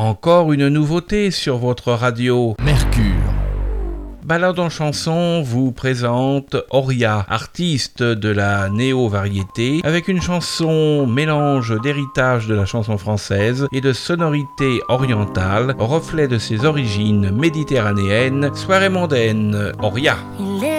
Encore une nouveauté sur votre radio Mercure. Balade en chanson vous présente Auria, artiste de la néo-variété, avec une chanson mélange d'héritage de la chanson française et de sonorité orientale, reflet de ses origines méditerranéennes. Soirée mondaine, Auria. Il est